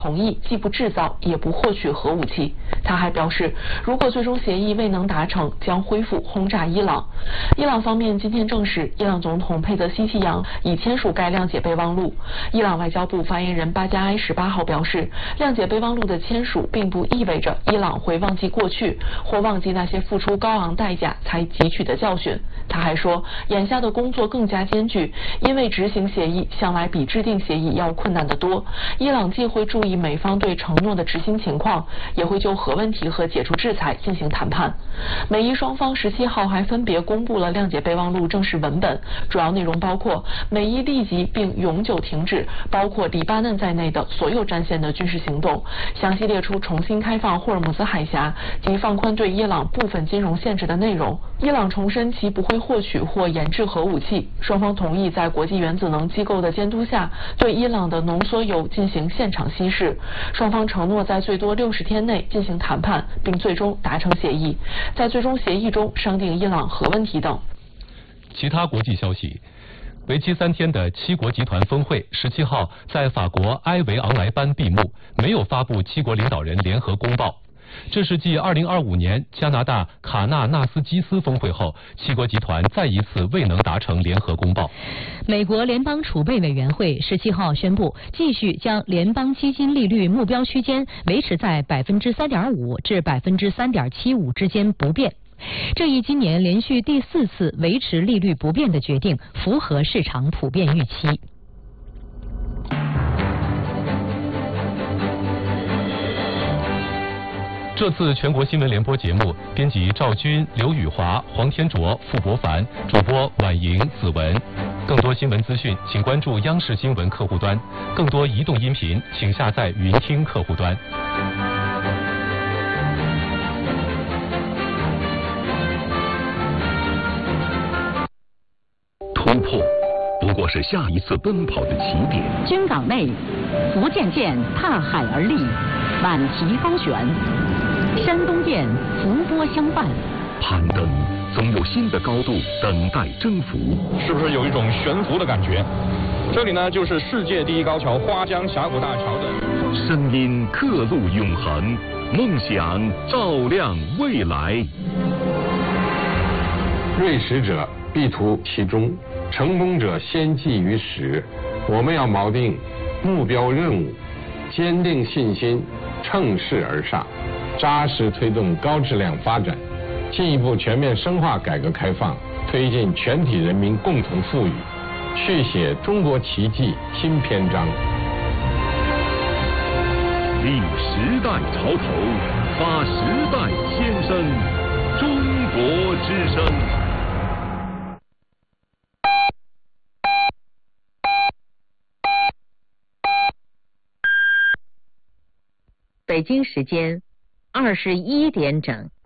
同意既不制造也不获取核武器。他还表示，如果最终协议未能达成，将恢复轰炸伊朗。伊朗方面今天证实，伊朗总统佩泽希奇扬已签署该谅解备忘录。伊朗外交部发言人巴加埃18号表示，谅解备忘录的签署并不意味着伊朗会忘记过去，或忘记那些付出高昂代价才汲取的教训。他还说，眼下的工作更加艰巨，因为执行协议向来比制定协议要困难得多。伊朗既会注意美方对承诺的执行情况，也会就核问题和解除制裁进行谈判。美伊双方17号还分别公布了谅解备忘录正式文本，主要内容包括美伊立即并永久停止包括黎巴嫩在内的所有战线的军事行动，详细列出重新开放霍尔木兹海峡及放宽对伊朗部分金融限制的内容。伊朗重申其不会获取或研制核武器，双方同意在国际原子能机构的监督下对伊朗的浓缩铀进行现场稀释。双方承诺在最多60天内进行谈判，并最终达成协议，在最终协议中商定伊朗核问题等。 其他国际消息，为期3天的7国集团峰会17号在法国埃维昂莱班闭幕，没有发布7国领导人联合公报。这是继2025年加拿大卡纳纳斯基斯峰会后，7国集团再一次未能达成联合公报。 美国联邦储备委员会17号宣布，继续将联邦基金利率目标区间维持在3.5%至3.75%之间不变。这一今年连续第4次维持利率不变的决定，符合市场普遍预期。 这次全国新闻联播节目，编辑赵军、刘宇华、黄天卓、傅博凡，主播婉莹、子文。更多新闻资讯，请关注央视新闻客户端；更多移动音频，请下载云听客户端。 突破不过是下一次奔跑的起点。 军港内，福建舰踏海而立，满旗高悬；山东舰浮波相伴。 攀登总有新的高度等待征服， 是不是有一种悬浮的感觉？这里呢，就是世界第一高桥花江峡谷大桥的声音刻录永恒，梦想照亮未来。 锐识者必图其中，成功者先记于始。我们要锚定目标任务，坚定信心，乘势而上，扎实推动高质量发展，进一步全面深化改革开放，推进全体人民共同富裕，续写中国奇迹新篇章。 立时代潮头，发时代先声，中国之声。 北京时间21点整。